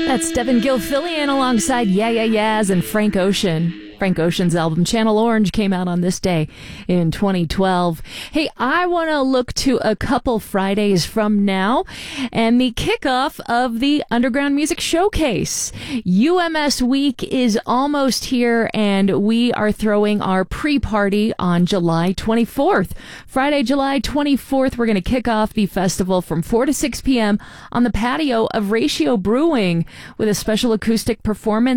That's Devin Gilfillian alongside Yeah Yeah Yeahs and Frank Ocean. Frank Ocean's album Channel Orange came out on this day in 2012. Hey, I want to look to a couple Fridays from now and the kickoff of the Underground Music Showcase. UMS Week is almost here, and we are throwing our pre-party on July 24th. Friday, July 24th, we're going to kick off the festival from 4 to 6 p.m. on the patio of Ratio Brewing with a special acoustic performance